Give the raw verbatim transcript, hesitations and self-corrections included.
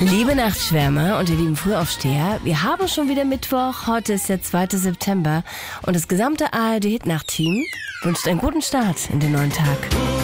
Liebe Nachtschwärmer und ihr lieben Frühaufsteher, wir haben schon wieder Mittwoch, heute ist der zweite September und das gesamte A R D-Hit-Nacht-Team wünscht einen guten Start in den neuen Tag.